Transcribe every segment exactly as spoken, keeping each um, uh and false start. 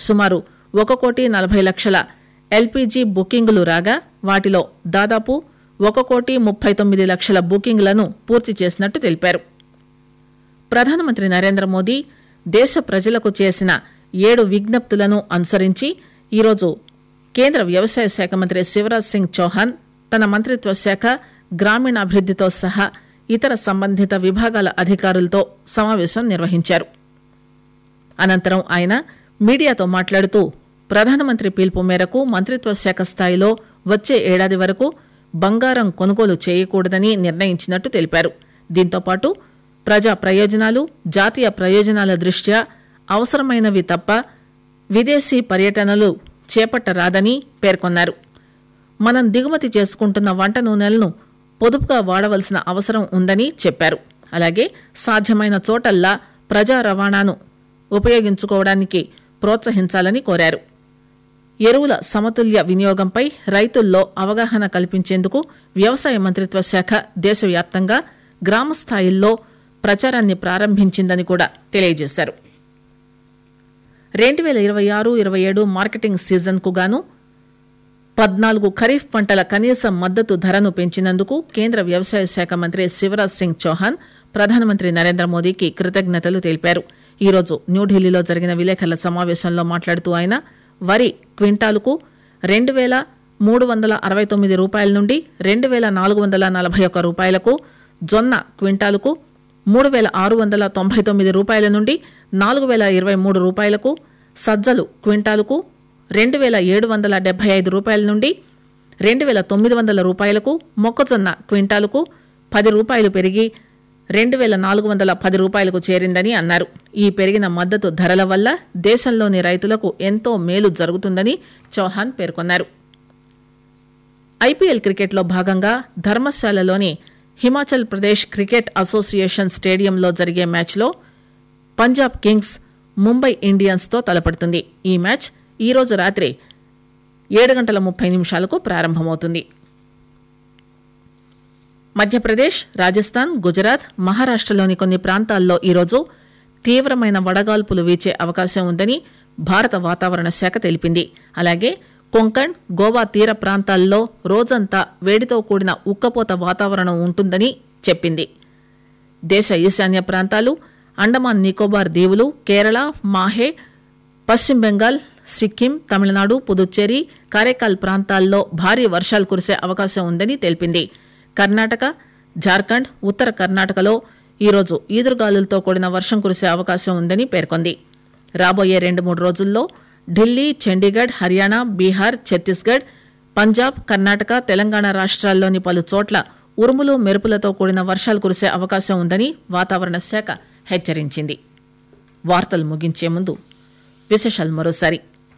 సుమారు ఒక కోటి నలభై లక్షల ఎల్పీజీ బుకింగులు రాగా వాటిలో దాదాపు ఒక కోటి ముప్పై తొమ్మిది లక్షల బుకింగ్లను పూర్తి చేసినట్టు తెలిపారు. ప్రధానమంత్రి నరేంద్ర మోదీ దేశ ప్రజలకు చేసిన ఏడు విజ్ఞప్తులను అనుసరించి ఈరోజు కేంద్ర వ్యవసాయ శాఖ మంత్రి శివరాజ్ సింగ్ చౌహాన్ తన మంత్రిత్వ శాఖ గ్రామీణాభివృద్దితో సహా ఇతర సంబంధిత విభాగాల అధికారులతో సమావేశం నిర్వహించారు. అనంతరం ఆయన మీడియాతో మాట్లాడుతూ ప్రధానమంత్రి పిలుపు మేరకు మంత్రిత్వ శాఖ స్థాయిలో వచ్చే ఏడాది వరకు బంగారం కొనుగోలు చేయకూడదని నిర్ణయించినట్టు తెలిపారు. దీంతోపాటు ప్రజా ప్రయోజనాలు జాతీయ ప్రయోజనాల దృష్ట్యా అవసరమైనవి తప్ప విదేశీ పర్యటనలు చేపట్టరాదని పేర్కొన్నారు. మనం దిగుమతి చేసుకుంటున్న వంట నూనెలను పొదుపుగా వాడవలసిన అవసరం ఉందని చెప్పారు. అలాగే సాధ్యమైన చోటల్లా ప్రజా రవాణాను ఉపయోగించుకోవడానికి ప్రోత్సహించాలని కోరారు. ఎరువుల సమతుల్య వినియోగంపై రైతుల్లో అవగాహన కల్పించేందుకు వ్యవసాయ మంత్రిత్వ శాఖ దేశవ్యాప్తంగా గ్రామ స్థాయిల్లో ప్రచారాన్ని ప్రారంభించిందని కూడా తెలియజేశారు. రెండు వేల ఇరవై ఆరు ఇరవై ఏడు మార్కెటింగ్ సీజన్కు గాను పద్నాలుగు ఖరీఫ్ పంటల కనీస మద్దతు ధరను పెంచినందుకు కేంద్ర వ్యవసాయ శాఖ మంత్రి శివరాజ్ సింగ్ చౌహాన్ ప్రధానమంత్రి నరేంద్ర మోదీకి కృతజ్ఞతలు తెలిపారు. ఈరోజు న్యూఢిల్లీలో జరిగిన విలేకరుల సమావేశంలో మాట్లాడుతూ ఆయన వరి క్వింటాలుకు రెండు వేల మూడు వందల అరవై తొమ్మిది రూపాయల నుండి రెండు వేల నాలుగు వందల నలభై ఒక్క రూపాయలకు, జొన్న క్వింటాలుకు మూడు వేల ఆరు వందల తొంభై తొమ్మిది రూపాయల నుండి నాలుగు వేల ఇరవై మూడు రూపాయలకు, సజ్జలు క్వింటాలుకు రెండు వేల ఏడు వందల డెబ్బై ఐదు రూపాయల నుండి రెండు వేల తొమ్మిది వందల రూపాయలకు, మొక్కజొన్న క్వింటాలుకు పది రూపాయలు పెరిగి రెండు వేల నాలుగు వందల పది రూపాయలకు చేరిందని అన్నారు. ఈ పెరిగిన మద్దతు ధరల వల్ల దేశంలోని రైతులకు ఎంతో మేలు జరుగుతుందని చౌహాన్ పేర్కొన్నారు. ఐపీఎల్ క్రికెట్లో భాగంగా ధర్మశాలలోని హిమాచల్ ప్రదేశ్ క్రికెట్ అసోసియేషన్ స్టేడియంలో జరిగే మ్యాచ్లో పంజాబ్ కింగ్స్ ముంబై ఇండియన్స్తో తలపడుతుంది. ఈ మ్యాచ్ ఈరోజు రాత్రి ఏడు గంటల ముప్పై నిమిషాలకు ప్రారంభమవుతుంది. మధ్యప్రదేశ్, రాజస్థాన్, గుజరాత్, మహారాష్టలోని కొన్ని ప్రాంతాల్లో ఈరోజు తీవ్రమైన వడగాల్పులు వీచే అవకాశం ఉందని భారత వాతావరణ శాఖ తెలిపింది. అలాగే కొంకణ్, గోవా తీర ప్రాంతాల్లో రోజంతా వేడితో కూడిన ఉక్కపోత వాతావరణం ఉంటుందని చెప్పింది. దేశ ఈశాన్య ప్రాంతాలు, అండమాన్ నికోబార్ దీవులు, కేరళ, మాహే, పశ్చిమ బెంగాల్, సిక్కిం, తమిళనాడు, పుదుచ్చేరి, కారైకాల్ ప్రాంతాల్లో భారీ వర్షాలు కురిసే అవకాశం ఉందని తెలిపింది. కర్ణాటక, జార్ఖండ్, ఉత్తర కర్ణాటకలో ఈరోజు ఈదురుగాలులతో కూడిన వర్షం కురిసే అవకాశం ఉందని పేర్కొంది. రాబోయే రెండు మూడు రోజుల్లో ఢిల్లీ, చండీగఢ్, హర్యానా, బీహార్, ఛత్తీస్గఢ్, పంజాబ్, కర్ణాటక, తెలంగాణ రాష్ట్రాల్లోని పలు చోట్ల ఉరుములు మెరుపులతో కూడిన వర్షాలు కురిసే అవకాశం ఉందని వాతావరణ శాఖ హెచ్చరించింది. వార్తలు ముగించే ముందు విశేషాలు మరోసారి.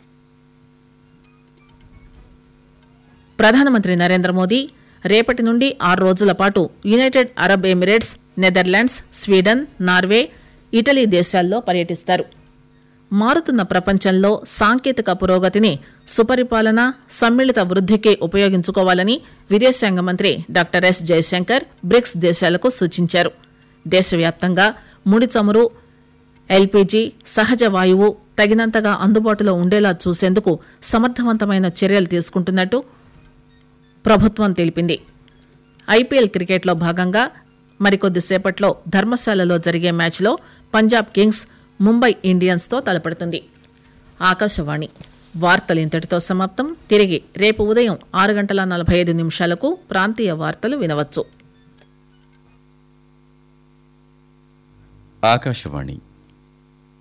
ప్రధానమంత్రి నరేంద్ర మోదీ రేపటి నుండి ఆరు రోజుల పాటు United Arab Emirates, Netherlands, Sweden, Norway, Italy దేశాల్లో పర్యటిస్తారు. మారుతున్న ప్రపంచంలో సాంకేతిక పురోగతిని సుపరిపాలన, సమ్మిళిత వృద్ధికి ఉపయోగించుకోవాలని విదేశాంగ మంత్రి డాక్టర్ ఎస్ జయశంకర్ బ్రిక్స్ దేశాలకు సూచించారు. దేశవ్యాప్తంగా ముడి చమురు, ఎల్పీజీ, సహజ వాయువు తగినంతగా అందుబాటులో ఉండేలా చూసేందుకు సమర్థవంతమైన చర్యలు తీసుకుంటున్నట్టు ప్రభుత్వం తెలిపింది. ఐపీఎల్ క్రికెట్లో భాగంగా మరికొద్దిసేపట్లో ధర్మశాలలో జరిగే మ్యాచ్లో పంజాబ్ కింగ్స్ ముంబై ఇండియన్స్తో తలపడుతుంది. ఆకాశవాణి వార్తలు ఇంతటితో సమాప్తం. తిరిగి రేపు ఉదయం ఆరు గంటల నలభై ఐదు నిమిషాలకు ప్రాంతీయ వార్తలు వినవచ్చు. ఆకాశవాణి